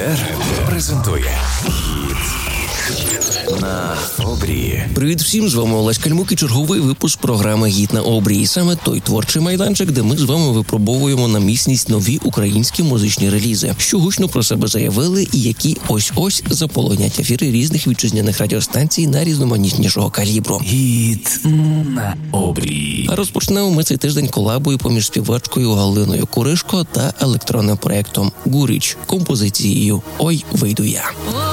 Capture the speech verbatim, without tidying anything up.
ГТР презентує «Гід на обрії». Привіт всім, з вами Олесь Кальмук і черговий випуск програми «Гід на обрії». Саме той творчий майданчик, де ми з вами випробовуємо на міцність нові українські музичні релізи, що гучно про себе заявили і які ось-ось заполонять ефіри різних вітчизняних радіостанцій на різноманітнішого калібру. «Гід на обрії». А розпочнемо ми цей тиждень колабою поміж співачкою Галиною Куришко та електронним проєктом «Гуріч» композицією «Ой, вийду я».